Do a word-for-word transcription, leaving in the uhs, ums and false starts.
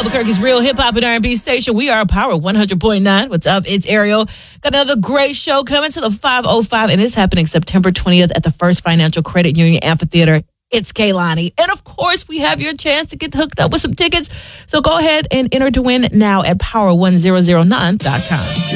Albuquerque's real hip hop and R and B station. We are Power one hundred point nine. What's up? It's Ariel. Got another great show coming to the five oh five, and it's happening September twentieth at the First Financial Credit Union Amphitheater. It's Kaylani. And of course, we have your chance to get hooked up with some tickets. So go ahead and enter to win now at power one thousand nine dot com.